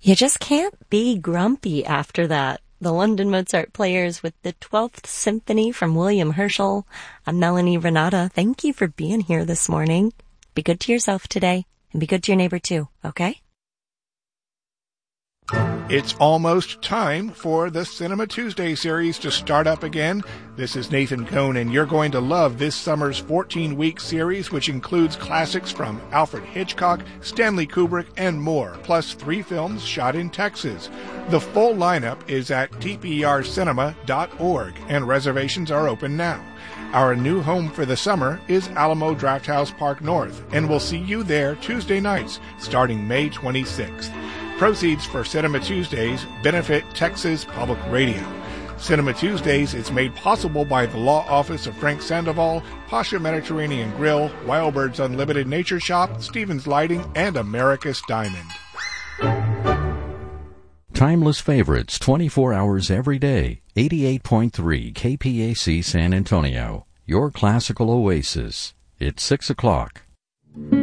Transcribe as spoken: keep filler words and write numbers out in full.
You just can't be grumpy after that. The London Mozart Players with the twelfth Symphony from William Herschel. I'm Melanie Renata. Thank you for being here this morning. Be good to yourself today, and be good to your neighbor too, okay? It's almost time for the Cinema Tuesday series to start up again. This is Nathan Cohn, and you're going to love this summer's fourteen-week series, which includes classics from Alfred Hitchcock, Stanley Kubrick, and more, plus three films shot in Texas. The full lineup is at t p r cinema dot org, and reservations are open now. Our new home for the summer is Alamo Drafthouse Park North, and we'll see you there Tuesday nights, starting May twenty-sixth. Proceeds for Cinema Tuesdays benefit Texas Public Radio. Cinema Tuesdays is made possible by the law office of Frank Sandoval, Pasha Mediterranean Grill, Wild Birds Unlimited Nature Shop, Stevens Lighting, and America's Diamond. Timeless favorites twenty-four hours every day. eighty-eight point three K P A C San Antonio. Your classical oasis. It's six o'clock.